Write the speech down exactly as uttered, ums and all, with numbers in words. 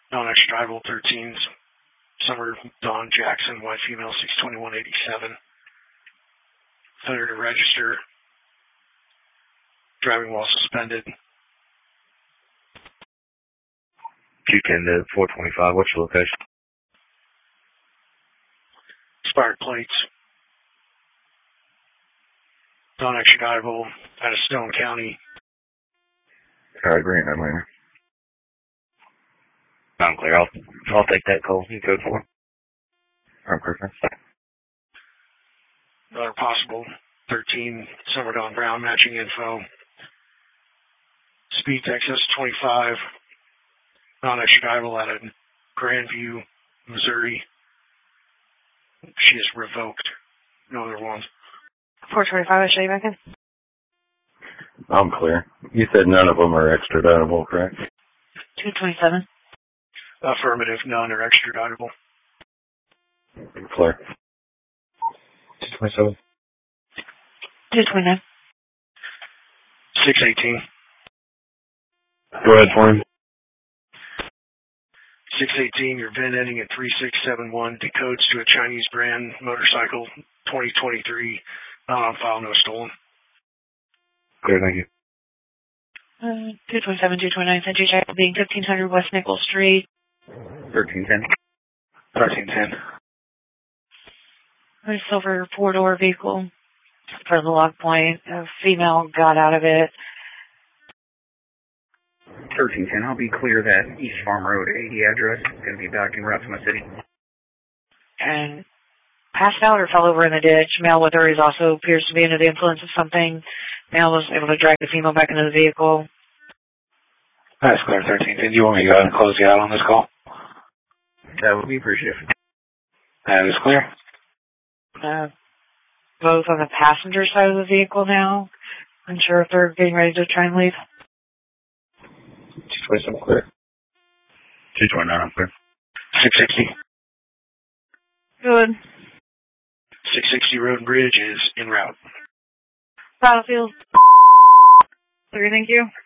Non-extra drivable thirteen, Summer Dawn Jackson, white female, six twenty-one eighty-seven. Failure to register. Driving while suspended. two ten to four twenty-five, what's your location? Expired plates. Non-extra drivable out of Stone County. Alright, green, I'm here. I'm clear. I'll, I'll take that call. You code for it. I'm perfect. Another possible thirteen, Summer Dawn Brown, matching info. Speed excess twenty-five. Non-extra drivable out of Grandview, Missouri. She is revoked. No other ones. four twenty-five, I'll show you back in. I'm clear. You said none of them are extraditable, correct? two twenty-seven. Affirmative, none are extraditable. Clear. two twenty-seven. two twenty-nine. six eighteen. Go ahead for him. six eighteen, your V I N ending at three six seven one, decodes to a Chinese brand motorcycle, twenty twenty-three, not on file, no stolen. Clear, thank you. Uh, two twenty-seven, two twenty-nine, Century Jack being fifteen hundred West Nickel Street. thirteen ten. thirteen ten. A silver four-door vehicle for the log point. A female got out of it. thirteen ten, I'll be clear that East Farm Road eighty address is going to be back in route to my city. And passed out or fell over in the ditch. Male with her is also appears to be under the influence of something. Male was able to drag the female back into the vehicle. That's clear, thirteen ten. Do you want me to go ahead and close you out on this call? That would be appreciated. That is clear. Uh, both on the passenger side of the vehicle now. Unsure if they're getting ready to try and leave. two twenty-seven, clear. two twenty-nine, I'm clear. six sixty. Good. six sixty Road and Bridge is en route. Battlefield. Three, thank you.